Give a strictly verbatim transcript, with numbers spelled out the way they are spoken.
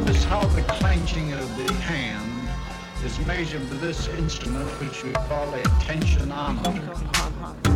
Notice how the clenching of the hand is measured with this instrument, which we call a tensionometer.